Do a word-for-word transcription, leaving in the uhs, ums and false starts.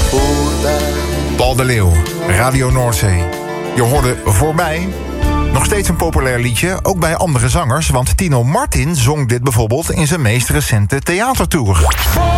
Paul de Leeuw, Radio Noordzee. Je hoorde Voor mij nog steeds een populair liedje, ook bij andere zangers, want Tino Martin zong dit bijvoorbeeld in zijn meest recente theatertour.